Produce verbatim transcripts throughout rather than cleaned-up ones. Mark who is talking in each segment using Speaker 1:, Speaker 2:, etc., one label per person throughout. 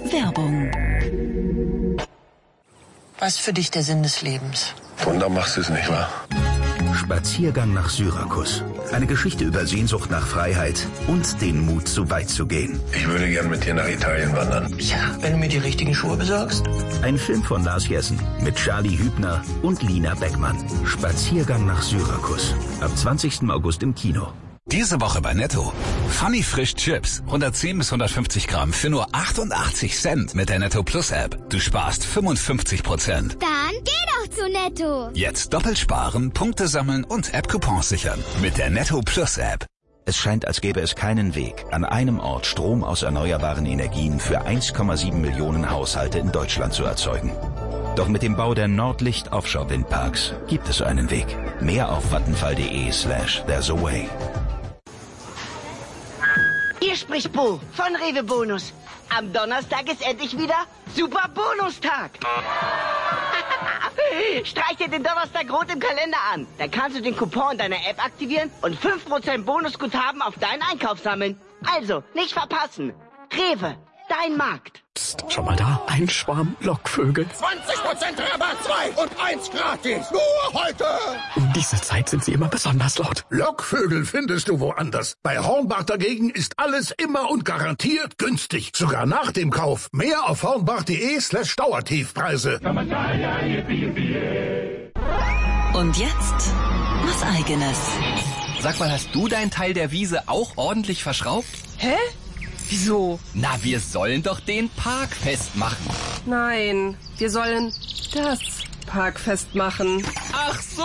Speaker 1: Werbung.
Speaker 2: Was ist für dich der Sinn des Lebens?
Speaker 3: Wunder machst du es nicht, wahr?
Speaker 4: Spaziergang nach Syrakus. Eine Geschichte über Sehnsucht nach Freiheit und den Mut, so weit zu gehen.
Speaker 3: Ich würde gern mit dir nach Italien wandern.
Speaker 2: Ja, wenn du mir die richtigen Schuhe besorgst.
Speaker 4: Ein Film von Lars Jessen mit Charlie Hübner und Lina Beckmann. Spaziergang nach Syrakus. Ab zwanzigsten August im Kino.
Speaker 5: Diese Woche bei Netto. Funny Frisch Chips. hundertzehn bis hundertfünfzig Gramm für nur achtundachtzig Cent mit der Netto Plus App. Du sparst fünfundfünfzig Prozent.
Speaker 6: Dann geh doch zu Netto.
Speaker 5: Jetzt doppelt sparen, Punkte sammeln und App-Coupons sichern. Mit der Netto Plus App.
Speaker 4: Es scheint, als gäbe es keinen Weg, an einem Ort Strom aus erneuerbaren Energien für eins Komma sieben Millionen Haushalte in Deutschland zu erzeugen. Doch mit dem Bau der Nordlicht Offshore Windparks gibt es einen Weg. Mehr auf vattenfall.de slash there's a way.
Speaker 7: Hier spricht Bo von Rewe Bonus. Am Donnerstag ist endlich wieder Super Bonustag. Streich dir den Donnerstag rot im Kalender an. Dann kannst du den Coupon deiner App aktivieren und fünf Prozent Bonusguthaben auf deinen Einkauf sammeln. Also, nicht verpassen. Rewe, dein Markt.
Speaker 8: Psst, schau mal da, ein Schwarm Lockvögel.
Speaker 9: zwanzig Prozent Rabatt, zwei und eins gratis. Nur heute.
Speaker 8: Um diese Zeit sind sie immer besonders laut.
Speaker 9: Lockvögel findest du woanders. Bei Hornbach dagegen ist alles immer und garantiert günstig. Sogar nach dem Kauf. Mehr auf hornbach.de slash Dauertiefpreise.
Speaker 1: Und jetzt was Eigenes.
Speaker 10: Sag mal, hast du deinen Teil der Wiese auch ordentlich verschraubt?
Speaker 11: Hä? Wieso?
Speaker 10: Na, wir sollen doch den Park festmachen.
Speaker 11: Nein, wir sollen das Park festmachen.
Speaker 10: Ach so!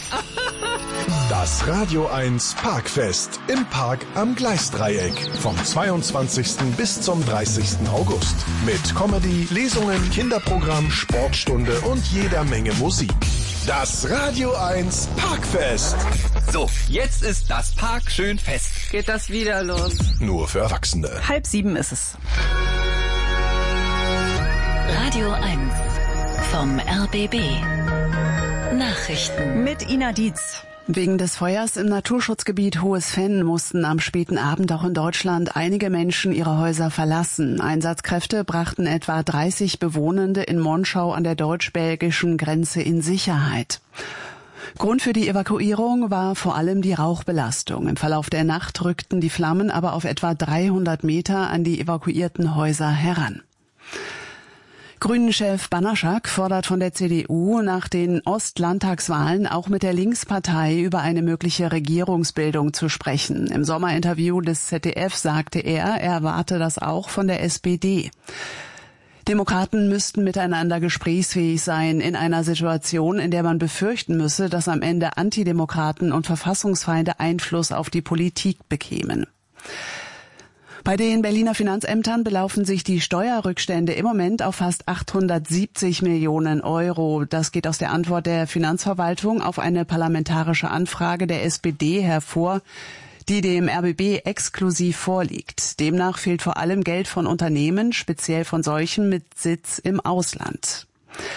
Speaker 12: Das Radio eins Parkfest im Park am Gleisdreieck vom zweiundzwanzigsten bis zum dreißigsten August. Mit Comedy, Lesungen, Kinderprogramm, Sportstunde und jeder Menge Musik. Das Radio eins Parkfest.
Speaker 10: So, jetzt ist das Park schön fest.
Speaker 11: Geht das wieder los?
Speaker 12: Nur für Erwachsene.
Speaker 11: Halb sieben ist es.
Speaker 1: Radio eins vom R B B. Nachrichten.
Speaker 13: Mit Ina Dietz. Wegen des Feuers im Naturschutzgebiet Hohes Venn mussten am späten Abend auch in Deutschland einige Menschen ihre Häuser verlassen. Einsatzkräfte brachten etwa dreißig Bewohnende in Monschau an der deutsch-belgischen Grenze in Sicherheit. Grund für die Evakuierung war vor allem die Rauchbelastung. Im Verlauf der Nacht rückten die Flammen aber auf etwa dreihundert Meter an die evakuierten Häuser heran. Grünen-Chef Banaschak fordert von der C D U nach den Ostlandtagswahlen auch mit der Linkspartei über eine mögliche Regierungsbildung zu sprechen. Im Sommerinterview des Z D F sagte er, er erwarte das auch von der S P D. Demokraten müssten miteinander gesprächsfähig sein in einer Situation, in der man befürchten müsse, dass am Ende Antidemokraten und Verfassungsfeinde Einfluss auf die Politik bekämen. Bei den Berliner Finanzämtern belaufen sich die Steuerrückstände im Moment auf fast achthundertsiebzig Millionen Euro. Das geht aus der Antwort der Finanzverwaltung auf eine parlamentarische Anfrage der S P D hervor, die dem R B B exklusiv vorliegt. Demnach fehlt vor allem Geld von Unternehmen, speziell von solchen mit Sitz im Ausland.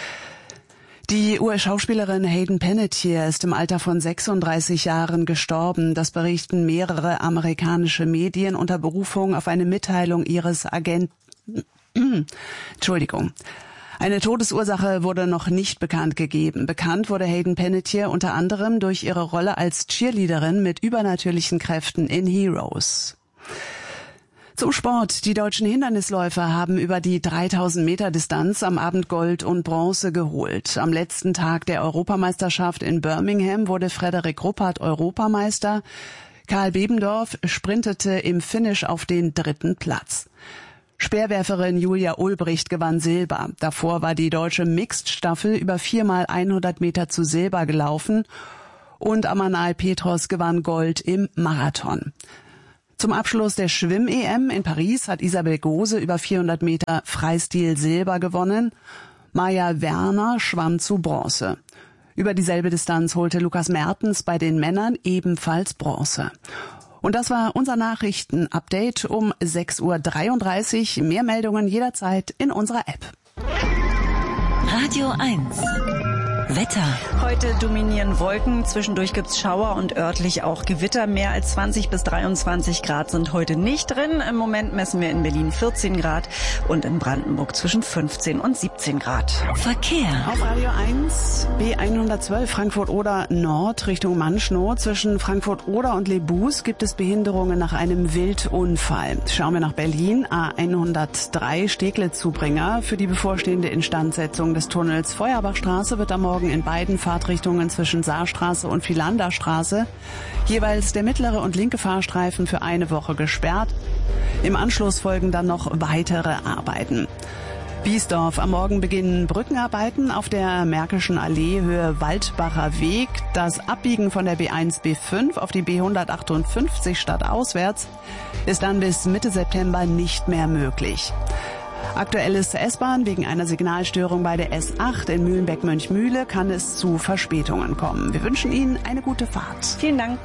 Speaker 13: Die U S-Schauspielerin Hayden Panettiere ist im Alter von sechsunddreißig Jahren gestorben. Das berichten mehrere amerikanische Medien unter Berufung auf eine Mitteilung ihres Agenten. Entschuldigung. Eine Todesursache wurde noch nicht bekannt gegeben. Bekannt wurde Hayden Panettiere unter anderem durch ihre Rolle als Cheerleaderin mit übernatürlichen Kräften in Heroes. Zum Sport. Die deutschen Hindernisläufer haben über die dreitausend Meter Distanz am Abend Gold und Bronze geholt. Am letzten Tag der Europameisterschaft in Birmingham wurde Frederik Ruppert Europameister. Karl Bebendorf sprintete im Finish auf den dritten Platz. Speerwerferin Julia Ulbricht gewann Silber. Davor war die deutsche Mixed-Staffel über viermal hundert Meter zu Silber gelaufen und Amanal Petros gewann Gold im Marathon. Zum Abschluss der Schwimm-E M in Paris hat Isabel Gose über vierhundert Meter Freistil Silber gewonnen. Maja Werner schwamm zu Bronze. Über dieselbe Distanz holte Lukas Mertens bei den Männern ebenfalls Bronze. Und das war unser Nachrichten-Update um sechs Uhr dreiunddreißig. Mehr Meldungen jederzeit in unserer App.
Speaker 1: Radio eins. Wetter.
Speaker 14: Heute dominieren Wolken, zwischendurch gibt's Schauer und örtlich auch Gewitter. Mehr als zwanzig bis dreiundzwanzig Grad sind heute nicht drin. Im Moment messen wir in Berlin vierzehn Grad und in Brandenburg zwischen fünfzehn und siebzehn Grad.
Speaker 1: Verkehr.
Speaker 13: Auf Radio eins, B hundertzwölf Frankfurt-Oder Nord Richtung Manschnow. Zwischen Frankfurt-Oder und Lebus gibt es Behinderungen nach einem Wildunfall. Schauen wir nach Berlin. A hundertdrei Steglitz-Zubringer. Für die bevorstehende Instandsetzung des Tunnels Feuerbachstraße wird am Morgen in beiden Fahrtrichtungen zwischen Saarstraße und Philanderstraße jeweils der mittlere und linke Fahrstreifen für eine Woche gesperrt. Im Anschluss folgen dann noch weitere Arbeiten. Biesdorf. Am Morgen beginnen Brückenarbeiten auf der Märkischen Allee Höhe Waldbacher Weg. Das Abbiegen von der B eins B fünf auf die B hundertachtundfünfzig stadtauswärts ist dann bis Mitte September nicht mehr möglich. Aktuell ist S-Bahn wegen einer Signalstörung bei der S acht in Mühlenbeck-Mönchmühle kann es zu Verspätungen kommen. Wir wünschen Ihnen eine gute Fahrt.
Speaker 14: Vielen Dank.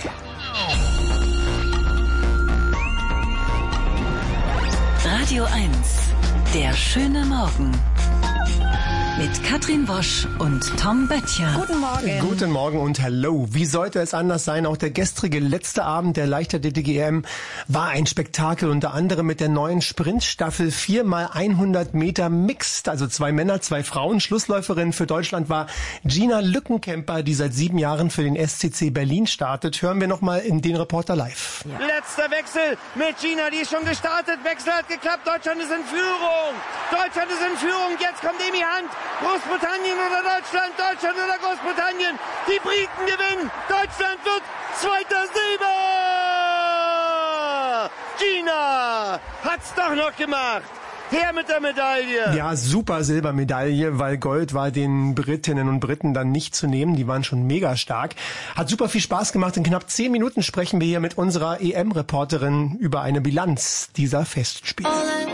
Speaker 1: Radio eins. Der schöne Morgen. Mit Katrin Wosch und Tom Böttcher.
Speaker 14: Guten Morgen.
Speaker 15: Guten Morgen und hallo. Wie sollte es anders sein? Auch der gestrige letzte Abend der Leichtathletik-E M war ein Spektakel, unter anderem mit der neuen Sprintstaffel vier mal hundert Meter Mixed, also zwei Männer, zwei Frauen. Schlussläuferin für Deutschland war Gina Lückenkämper, die seit sieben Jahren für den S C C Berlin startet. Hören wir nochmal in den Reporter live.
Speaker 16: Ja. Letzter Wechsel mit Gina, die ist schon gestartet. Wechsel hat geklappt. Deutschland ist in Führung. Deutschland ist in Führung. Jetzt kommt Emi Hand. Großbritannien oder Deutschland, Deutschland oder Großbritannien. Die Briten gewinnen. Deutschland wird zweiter Silber. Gina hat's doch noch gemacht. Her mit der Medaille.
Speaker 15: Ja, super Silbermedaille, weil Gold war den Britinnen und Briten dann nicht zu nehmen. Die waren schon mega stark. Hat super viel Spaß gemacht. In knapp zehn Minuten sprechen wir hier mit unserer E M-Reporterin über eine Bilanz dieser Festspiele.